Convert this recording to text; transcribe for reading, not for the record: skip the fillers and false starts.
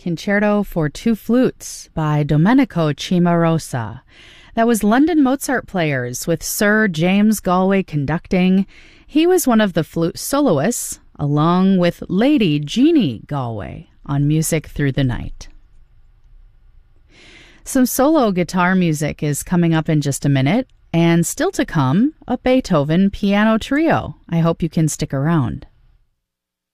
Concerto for Two Flutes by Domenico Cimarosa. That was London Mozart Players with Sir James Galway conducting. He was one of the flute soloists, along with Lady Jeannie Galway on Music Through the Night. Some solo guitar music is coming up in just a minute, and still to come, a Beethoven piano trio. I hope you can stick around.